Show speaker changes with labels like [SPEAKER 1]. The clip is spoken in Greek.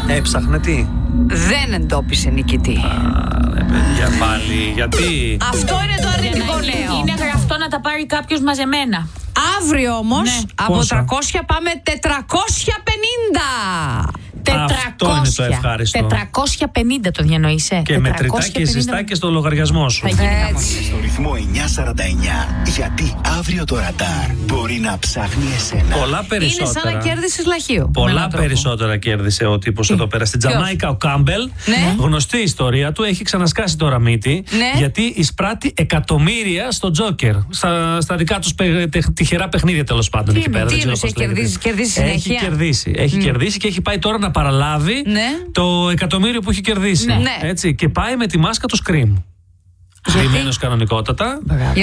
[SPEAKER 1] Έψαχνε τι?
[SPEAKER 2] Δεν εντόπισε νικητή.
[SPEAKER 1] Για πάλι, γιατί?
[SPEAKER 2] Αυτό είναι το αρνητικό νέο.
[SPEAKER 3] Είναι γραφτό να τα πάρει κάποιος μαζεμένα.
[SPEAKER 2] Αύριο όμως,
[SPEAKER 3] Ναι.
[SPEAKER 2] από
[SPEAKER 1] Πόσα?
[SPEAKER 2] 300 πάμε 450.
[SPEAKER 1] Αυτό είναι το ευχάριστο.
[SPEAKER 3] 450 το διανοείσαι.
[SPEAKER 1] Και μετρητά και ζεστά και στο λογαριασμό σου.
[SPEAKER 3] Θα γίνει
[SPEAKER 2] Έτσι.
[SPEAKER 3] χαμός.
[SPEAKER 4] Στο ρυθμό 949. Γιατί αύριο το ραντάρ μπορεί να ψάχνει εσένα.
[SPEAKER 1] Πολλά
[SPEAKER 2] Είναι
[SPEAKER 1] περισσότερα.
[SPEAKER 2] σαν να κέρδισες λαχείο. με
[SPEAKER 1] Πολλά
[SPEAKER 2] έναν τρόπο.
[SPEAKER 1] περισσότερα κέρδισε ο τύπος εδώ πέρα. Στην Τζαμάικα ο Κάμπελ,
[SPEAKER 2] Ναι.
[SPEAKER 1] γνωστή η ιστορία του, έχει ξανασκάσει το ραμίτι.
[SPEAKER 2] Ναι.
[SPEAKER 1] Γιατί εισπράττει εκατομμύρια στο Τζόκερ. Στα δικά τους τυχερά παιχνίδια τέλος πάντων εκεί πέρα.
[SPEAKER 2] τι
[SPEAKER 1] δεν ξέρω
[SPEAKER 2] εννοείς,
[SPEAKER 1] πώς
[SPEAKER 2] έχει
[SPEAKER 1] λέγεται.
[SPEAKER 2] κερδίσει συνέχεια?
[SPEAKER 1] Έχει κερδίσει και έχει πάει τώρα να παραλάβει
[SPEAKER 2] Ναι.
[SPEAKER 1] το εκατομμύριο που έχει κερδίσει.
[SPEAKER 2] Ναι.
[SPEAKER 1] Έτσι, και πάει με τη μάσκα του Scream. Στημένος κανονικότατα.